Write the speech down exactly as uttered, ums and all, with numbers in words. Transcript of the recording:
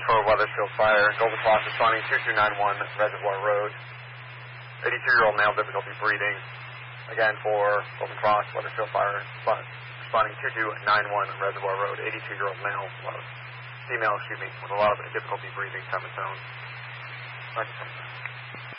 for Weathersfield Fire. Golden Cross responding two two nine one Reservoir Road. eighty-two-year-old male, difficulty breathing. Again, for Golden Cross, Weathersfield Fire, responding two two nine one Reservoir Road. eighty-two-year-old male, female, excuse me, with a lot of difficulty breathing, time and tone.